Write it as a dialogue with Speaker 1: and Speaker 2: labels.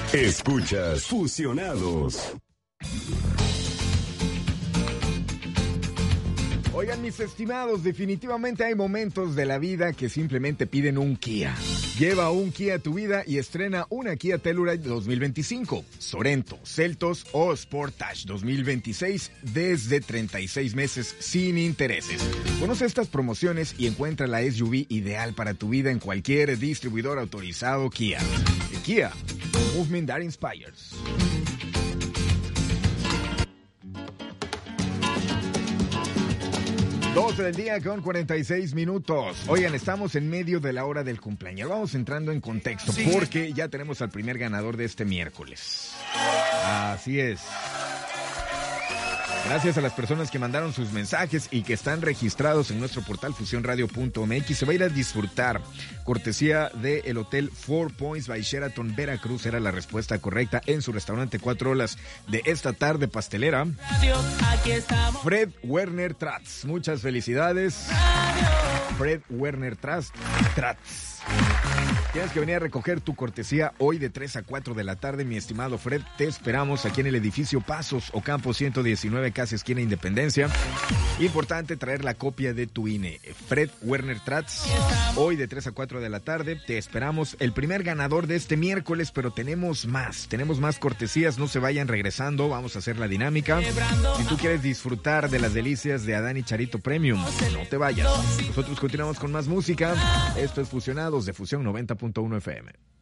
Speaker 1: Escuchas Fusionados.
Speaker 2: Oigan, mis estimados, definitivamente hay momentos de la vida que simplemente piden un Kia. Lleva un Kia a tu vida y estrena una Kia Telluride 2025, Sorento, Seltos o Sportage 2026 desde 36 meses sin intereses. Conoce estas promociones y encuentra la SUV ideal para tu vida en cualquier distribuidor autorizado Kia. Kia, movement that inspires. 12 del día con 46 minutos. Oigan, estamos en medio de la hora del cumpleaños. Vamos entrando en contexto porque ya tenemos al primer ganador de este miércoles. Así es. Gracias a las personas que mandaron sus mensajes y que están registrados en nuestro portal fusionradio.mx. Se va a ir a disfrutar. Cortesía del Hotel Four Points by Sheraton Veracruz. Era la respuesta correcta en su restaurante 4 horas de esta tarde pastelera. Fred Werner Tratz. Muchas felicidades. Fred Werner Tratz. Tienes que venir a recoger tu cortesía hoy de 3 a 4 de la tarde, mi estimado Fred. Te esperamos aquí en el edificio Pasos Ocampo 119, casi esquina Independencia. Importante traer la copia de tu INE. Fred Werner Tratz, hoy de 3 a 4 de la tarde. Te esperamos, el primer ganador de este miércoles, pero tenemos más cortesías. No se vayan regresando, vamos a hacer la dinámica. Si tú quieres disfrutar de las delicias de Adán y Charito Premium, no te vayas. Nosotros continuamos con más música. Esto es Fusionados de Fusión 90.1 FM.